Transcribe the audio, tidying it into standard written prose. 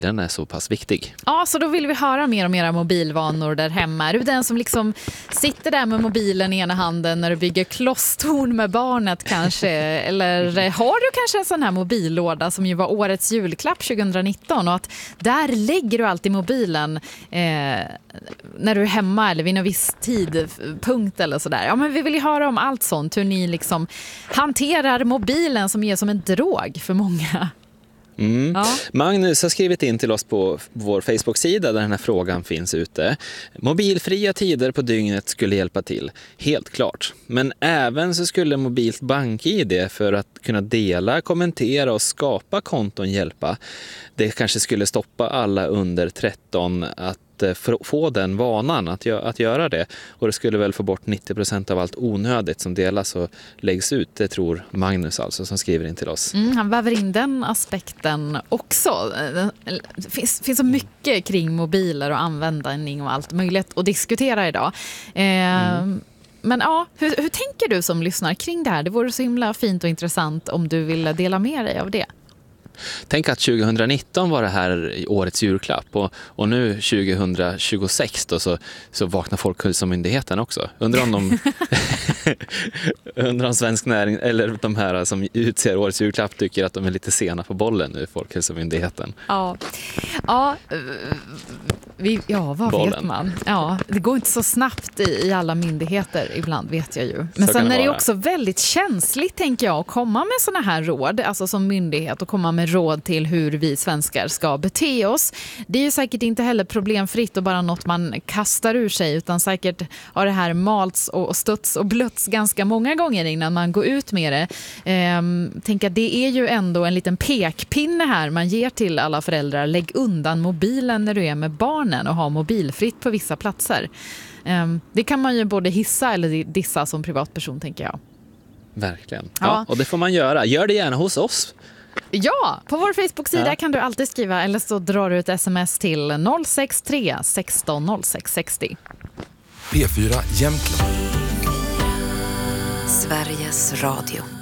Den är så pass viktig. Ja, så då vill vi höra mer om era mobilvanor där hemma. Är du den som liksom sitter där med mobilen i ena handen när du bygger klosstorn med barnet kanske? Eller har du kanske en sån här mobillåda som ju var årets julklapp 2019 och att där lägger du alltid mobilen när du är hemma eller vid en viss tidpunkt eller sådär. Ja, men vi vill ju höra om allt sånt. Hur ni liksom hanterar mobilen som är som en drog för många. Ja. Magnus har skrivit in till oss på vår Facebook-sida där den här frågan finns ute. Mobilfria tider på dygnet skulle hjälpa till, helt klart. Men även så skulle mobilt bank-ID för att kunna dela, kommentera och skapa konton hjälpa. Det kanske skulle stoppa alla under 13 att få den vanan att göra det. Och det skulle väl få bort 90% av allt onödigt som delas och läggs ut. Det tror Magnus alltså som skriver in till oss. Han väver in den aspekten också. Det finns så mycket kring mobiler och användning och allt möjligt att diskutera idag. Men ja, hur tänker du som lyssnar kring det här? Det vore så himla fint och intressant om du ville dela med dig av det. Tänk att 2019 var det här årets julklapp och nu 2026 då så vaknar Folkhälsomyndigheten också. Undrar om Svensk Näring eller de här som utser årets julklapp tycker att de är lite sena på bollen nu, Folkhälsomyndigheten. Ja, vad bollen. Vet man? Ja, det går inte så snabbt i alla myndigheter ibland, vet jag ju. Men så sen är det också väldigt känsligt, tänker jag, att komma med såna här råd, alltså som myndighet, och komma med råd till hur vi svenskar ska bete oss. Det är ju säkert inte heller problemfritt och bara något man kastar ur sig, utan säkert har det här malts och stötts och blötts ganska många gånger innan man går ut med det. Tänk att det är ju ändå en liten pekpinne här man ger till alla föräldrar. Lägg undan mobilen när du är med barnen och ha mobilfritt på vissa platser. Det kan man ju både hissa eller dissa som privatperson, tänker jag. Verkligen. Ja, och det får man göra. Gör det gärna hos oss. Ja, på vår Facebook-sida kan du alltid skriva eller så drar du ett sms till 063 16 06 60. P4 Jämtland. Sveriges Radio.